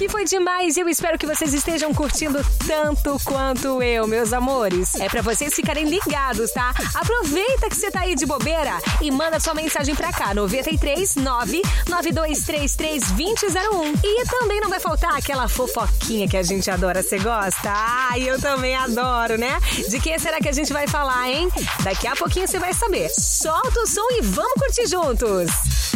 aqui foi demais. Eu espero que vocês estejam curtindo tanto quanto eu, meus amores. É pra vocês ficarem ligados, tá? Aproveita que você tá aí de bobeira e manda sua mensagem pra cá, 93 992332001. E também não vai faltar aquela fofoquinha que a gente adora. Você gosta? Eu também adoro, né? De quem será que a gente vai falar, hein? Daqui a pouquinho você vai saber. Solta o som e vamos curtir juntos!